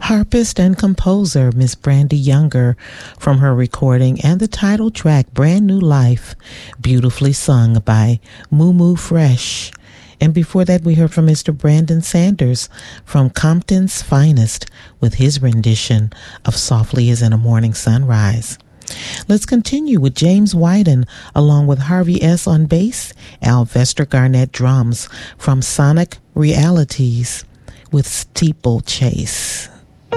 Harpist and composer Miss Brandy Younger from her recording and the title track Brand New Life, beautifully sung by Moo Moo Fresh. And before that, we heard from Mr. Brandon Sanders from Compton's Finest with his rendition of Softly as in a Morning Sunrise. Let's continue with James Wyden along with Harvey S. on bass, Alvester Garnett drums from Sonic Realities with Steeplechase.